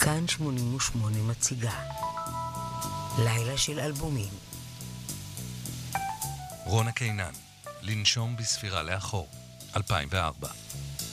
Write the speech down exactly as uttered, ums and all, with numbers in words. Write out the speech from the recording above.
כאן שמונים ושמונה מציגה לילה של אלבומים. רונה קינן, לנשום בספירה לאחור, אלפיים וארבע.